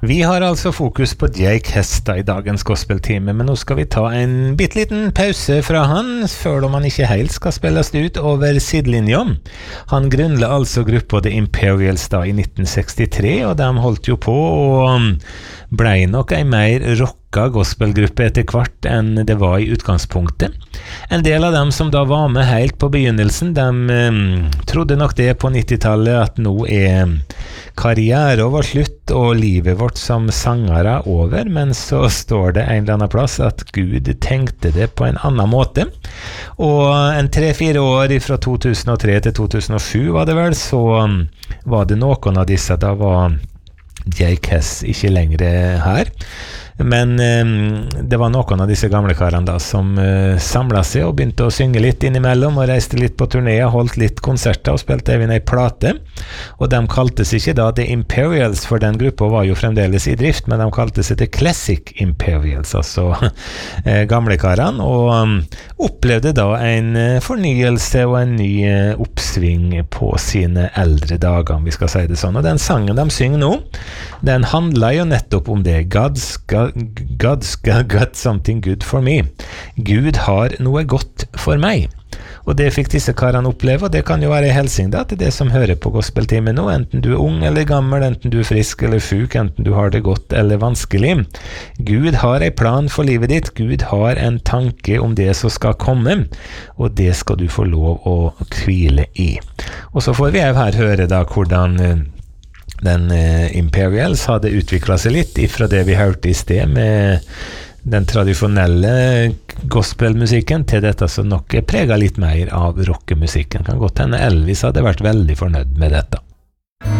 Vi har altså fokus på Jake Hesta I dagens gospeltime, men nå skal vi ta en bitteliten pause fra han, før om han ikke helt skal spilles ut over sidelinjen. Han grunnla altså gruppa The Imperials da I 1963, og de holdt jo på og ble nok en mer rocka gospelgruppe etter hvert enn det var I utgangspunktet. En del av dem som da var med helt på begynnelsen, de trodde nok det på 90-tallet at nå karriere var slutt og livet vårt som sangere over, men så står det en eller annen plass at Gud tenkte det på en annen måte. Og en 3-4 år fra 2003 til 2007 var det vel, så var det noen av disse, da var Jake Hess ikke lenger her. Men det var noen av disse gamle karene da som samlet seg og begynte å synge litt innimellom og reiste litt på turné og holdt litt konserter og spilte even en plate. Og de kaltes ikke da The Imperials, for den gruppa var jo fremdeles I drift, men de kalte seg The Classic Imperials, altså gamle karene, og opplevde da en fornyelse og en ny oppsving på sine eldre dager, om vi skal si det sånn. Og den sangen de synger nå, den handler jo nettopp om det. God's got something good for me. Gud har noe godt for meg. Og det fikk disse karene oppleve, og det kan jo være en helsing da, til det som hører på gospeltimen nå, enten du ung eller gammel, enten du frisk eller syk, enten du har det godt eller vanskelig. Gud har en plan for livet ditt, Gud har en tanke om det som skal komme, og det skal du få lov å hvile I. Og så får vi jo her høre da hvordan den Imperials hadde utviklet seg litt ifra det vi hørte I sted med den tradisjonelle gospelmusikken til dette som nok preget litt mer av rockemusikken. Kan godt hende Elvis hadde vært veldig fornøyd med dette.